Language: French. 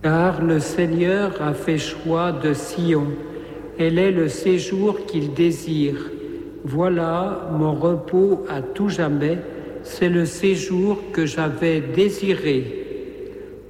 Car le Seigneur a fait choix de Sion. Elle est le séjour qu'il désire. Voilà mon repos à tout jamais, c'est le séjour que j'avais désiré.